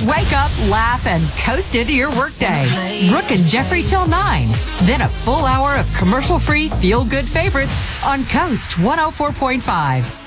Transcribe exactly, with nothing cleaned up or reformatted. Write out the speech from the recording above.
Wake up, laugh, and coast into your workday. Brooke and Jeffrey till nine. Then a full hour of commercial-free feel-good favorites on Coast one oh four point five.